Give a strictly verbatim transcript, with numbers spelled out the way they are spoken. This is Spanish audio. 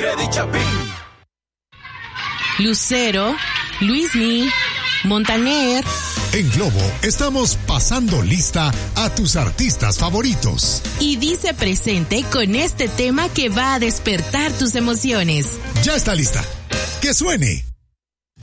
Eddie Chapín. Lucero, Luismi, Montaner. En Globo estamos pasando lista a tus artistas favoritos. Y dice presente con este tema que va a despertar tus emociones. Ya está lista. ¡Que suene!